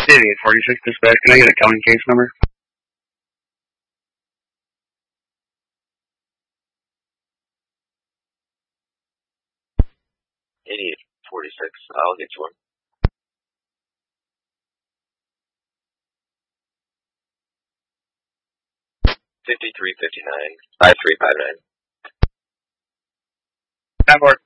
8846 dispatch. Can I get a towing case number? 8846. I'll get you one. 5359 5359. 10-4.